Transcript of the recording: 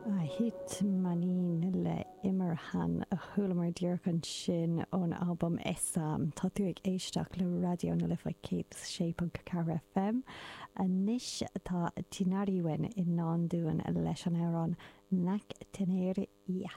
Hit manín le immerhan a chulamar dúrcan sin ón album Isam. Tá tú ag éisteach le radio na lifa Kate Shape Cara FM. A níis tá tínaríhain in ná dúan leis an érán nac tinnéir iach.